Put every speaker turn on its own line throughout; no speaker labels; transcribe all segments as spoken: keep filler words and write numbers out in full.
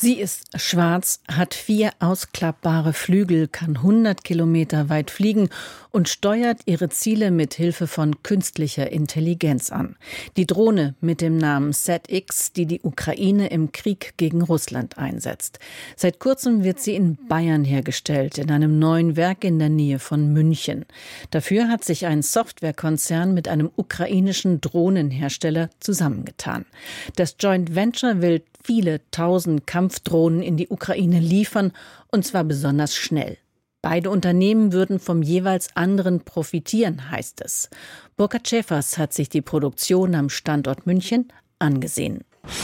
Sie ist schwarz, hat vier ausklappbare Flügel, kann hundert Kilometer weit fliegen und steuert ihre Ziele mit Hilfe von künstlicher Intelligenz an. Die Drohne mit dem Namen Z X, die die Ukraine im Krieg gegen Russland einsetzt. Seit kurzem wird sie in Bayern hergestellt, in einem neuen Werk in der Nähe von München. Dafür hat sich ein Softwarekonzern mit einem ukrainischen Drohnenhersteller zusammengetan. Das Joint Venture will viele tausend Kampfdrohnen in die Ukraine liefern, und zwar besonders schnell. Beide Unternehmen würden vom jeweils anderen profitieren, heißt es. Burkhard Schäfers hat sich die Produktion am Standort München angesehen.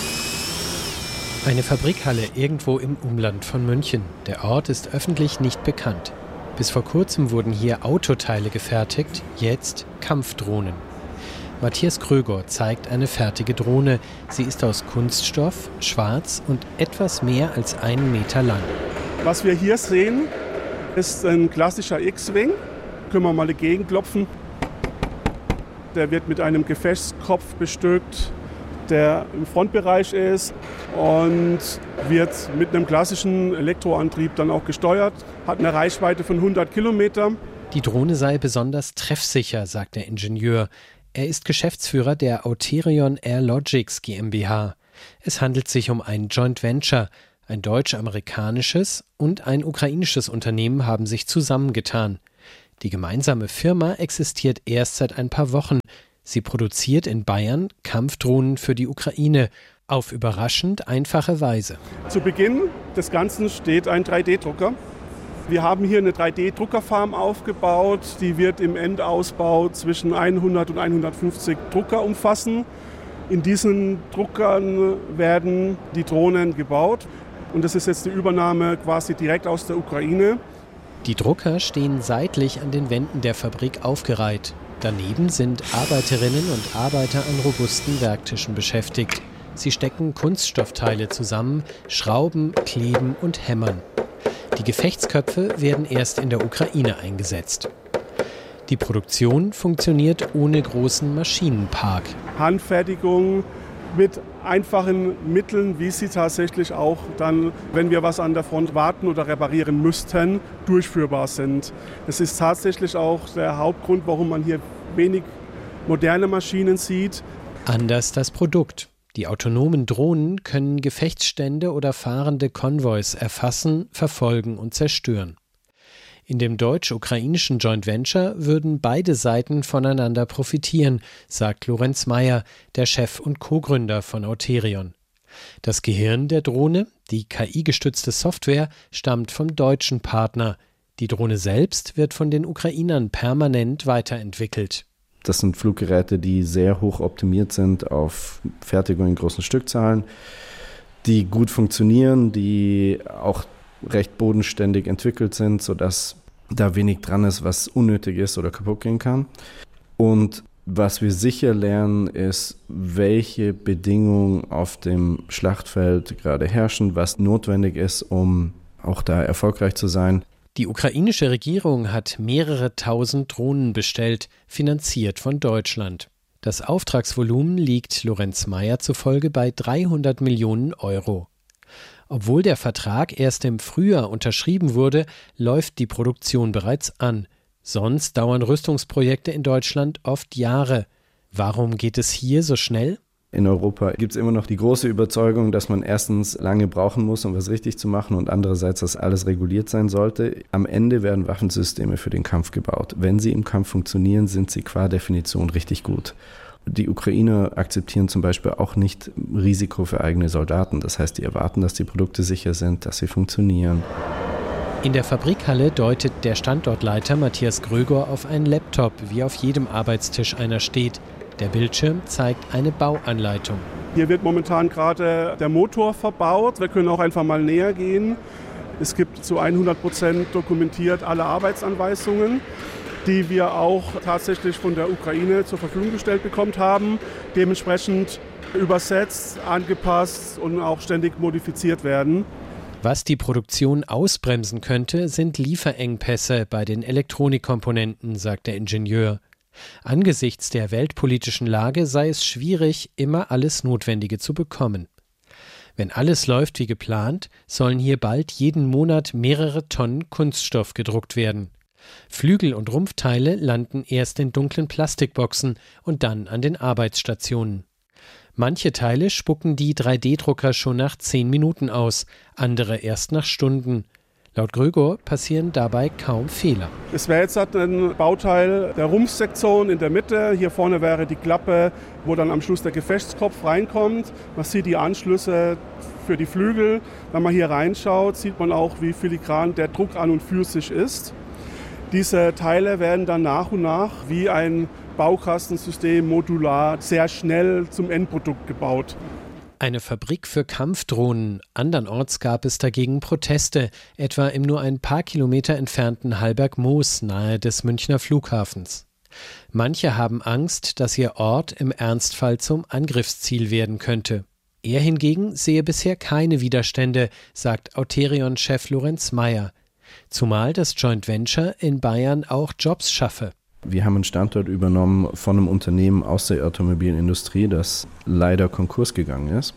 Eine Fabrikhalle irgendwo im Umland von München. Der Ort ist öffentlich nicht bekannt. Bis vor kurzem wurden hier Autoteile gefertigt, jetzt Kampfdrohnen. Matthias Kröger zeigt eine fertige Drohne. Sie ist aus Kunststoff, schwarz und etwas mehr als einen Meter lang.
Was wir hier sehen, ist ein klassischer X-Wing. Können wir mal dagegen klopfen. Der wird mit einem Gefechtskopf bestückt, der im Frontbereich ist und wird mit einem klassischen Elektroantrieb dann auch gesteuert. Hat eine Reichweite von hundert Kilometern.
Die Drohne sei besonders treffsicher, sagt der Ingenieur. Er ist Geschäftsführer der Auterion Air Logics GmbH. Es handelt sich um ein Joint Venture. Ein deutsch-amerikanisches und ein ukrainisches Unternehmen haben sich zusammengetan. Die gemeinsame Firma existiert erst seit ein paar Wochen. Sie produziert in Bayern Kampfdrohnen für die Ukraine auf überraschend einfache Weise.
Zu Beginn des Ganzen steht ein drei D Drucker. Wir haben hier eine drei D Druckerfarm aufgebaut, die wird im Endausbau zwischen hundert und hundertfünfzig Drucker umfassen. In diesen Druckern werden die Drohnen gebaut und das ist jetzt die Übernahme quasi direkt aus der Ukraine.
Die Drucker stehen seitlich an den Wänden der Fabrik aufgereiht. Daneben sind Arbeiterinnen und Arbeiter an robusten Werktischen beschäftigt. Sie stecken Kunststoffteile zusammen, schrauben, kleben und hämmern. Die Gefechtsköpfe werden erst in der Ukraine eingesetzt. Die Produktion funktioniert ohne großen Maschinenpark.
Handfertigung mit einfachen Mitteln, wie sie tatsächlich auch dann, wenn wir was an der Front warten oder reparieren müssten, durchführbar sind. Das ist tatsächlich auch der Hauptgrund, warum man hier wenig moderne Maschinen sieht.
Anders das Produkt. Die autonomen Drohnen können Gefechtsstände oder fahrende Konvois erfassen, verfolgen und zerstören. In dem deutsch-ukrainischen Joint Venture würden beide Seiten voneinander profitieren, sagt Lorenz Meyer, der Chef und Co-Gründer von Auterion. Das Gehirn der Drohne, die K I-gestützte Software, stammt vom deutschen Partner. Die Drohne selbst wird von den Ukrainern permanent weiterentwickelt.
Das sind Fluggeräte, die sehr hoch optimiert sind auf Fertigung in großen Stückzahlen, die gut funktionieren, die auch recht bodenständig entwickelt sind, sodass da wenig dran ist, was unnötig ist oder kaputt gehen kann. Und was wir sicher lernen, ist, welche Bedingungen auf dem Schlachtfeld gerade herrschen, was notwendig ist, um auch da erfolgreich zu sein.
Die ukrainische Regierung hat mehrere tausend Drohnen bestellt, finanziert von Deutschland. Das Auftragsvolumen liegt Lorenz Meyer zufolge bei dreihundert Millionen Euro. Obwohl der Vertrag erst im Frühjahr unterschrieben wurde, läuft die Produktion bereits an. Sonst dauern Rüstungsprojekte in Deutschland oft Jahre. Warum geht es hier so schnell?
In Europa gibt es immer noch die große Überzeugung, dass man erstens lange brauchen muss, um was richtig zu machen und andererseits, dass alles reguliert sein sollte. Am Ende werden Waffensysteme für den Kampf gebaut. Wenn sie im Kampf funktionieren, sind sie qua Definition richtig gut. Die Ukrainer akzeptieren zum Beispiel auch nicht Risiko für eigene Soldaten. Das heißt, die erwarten, dass die Produkte sicher sind, dass sie funktionieren.
In der Fabrikhalle deutet der Standortleiter Matthias Kröger auf einen Laptop, wie auf jedem Arbeitstisch einer steht. Der Bildschirm zeigt eine Bauanleitung.
Hier wird momentan gerade der Motor verbaut. Wir können auch einfach mal näher gehen. Es gibt zu hundert Prozent dokumentiert alle Arbeitsanweisungen, die wir auch tatsächlich von der Ukraine zur Verfügung gestellt bekommen haben. Dementsprechend übersetzt, angepasst und auch ständig modifiziert werden.
Was die Produktion ausbremsen könnte, sind Lieferengpässe bei den Elektronikkomponenten, sagt der Ingenieur. Angesichts der weltpolitischen Lage sei es schwierig, immer alles Notwendige zu bekommen. Wenn alles läuft wie geplant, sollen hier bald jeden Monat mehrere Tonnen Kunststoff gedruckt werden. Flügel und Rumpfteile landen erst in dunklen Plastikboxen und dann an den Arbeitsstationen. Manche Teile spucken die drei D Drucker schon nach zehn Minuten aus, andere erst nach Stunden. Laut Gröger passieren dabei kaum Fehler.
Es wäre jetzt ein Bauteil der Rumpfsektion in der Mitte. Hier vorne wäre die Klappe, wo dann am Schluss der Gefechtskopf reinkommt. Man sieht die Anschlüsse für die Flügel. Wenn man hier reinschaut, sieht man auch, wie filigran der Druck an und für sich ist. Diese Teile werden dann nach und nach wie ein Baukastensystem modular sehr schnell zum Endprodukt gebaut.
Eine Fabrik für Kampfdrohnen. Andernorts gab es dagegen Proteste, etwa im nur ein paar Kilometer entfernten Hallberg-Moos nahe des Münchner Flughafens. Manche haben Angst, dass ihr Ort im Ernstfall zum Angriffsziel werden könnte. Er hingegen sehe bisher keine Widerstände, sagt Auterion-Chef Lorenz Meyer. Zumal das Joint Venture in Bayern auch Jobs schaffe.
Wir haben einen Standort übernommen von einem Unternehmen aus der Automobilindustrie, das leider Konkurs gegangen ist,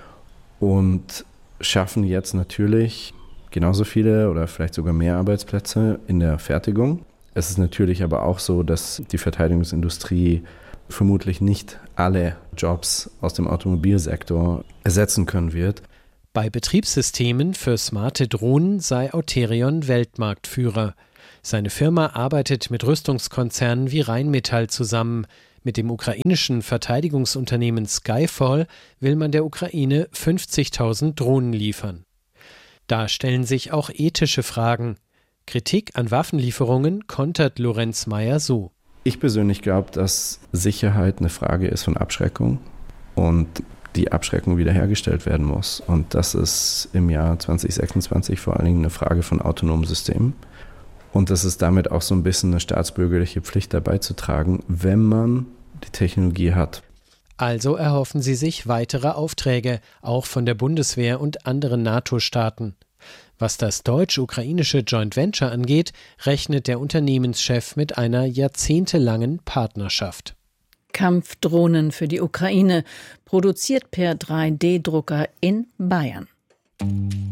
und schaffen jetzt natürlich genauso viele oder vielleicht sogar mehr Arbeitsplätze in der Fertigung. Es ist natürlich aber auch so, dass die Verteidigungsindustrie vermutlich nicht alle Jobs aus dem Automobilsektor ersetzen können wird.
Bei Betriebssystemen für smarte Drohnen sei Auterion Weltmarktführer. Seine Firma arbeitet mit Rüstungskonzernen wie Rheinmetall zusammen. Mit dem ukrainischen Verteidigungsunternehmen Skyfall will man der Ukraine fünfzigtausend Drohnen liefern. Da stellen sich auch ethische Fragen. Kritik an Waffenlieferungen kontert Lorenz Meyer so.
Ich persönlich glaube, dass Sicherheit eine Frage ist von Abschreckung und die Abschreckung wiederhergestellt werden muss. Und das ist im Jahr zwanzig sechsundzwanzig vor allen Dingen eine Frage von autonomen Systemen. Und das ist damit auch so ein bisschen eine staatsbürgerliche Pflicht dabei zu tragen, wenn man die Technologie hat.
Also erhoffen sie sich weitere Aufträge, auch von der Bundeswehr und anderen NATO-Staaten. Was das deutsch-ukrainische Joint Venture angeht, rechnet der Unternehmenschef mit einer jahrzehntelangen Partnerschaft.
Kampfdrohnen für die Ukraine, produziert per drei D Drucker in Bayern.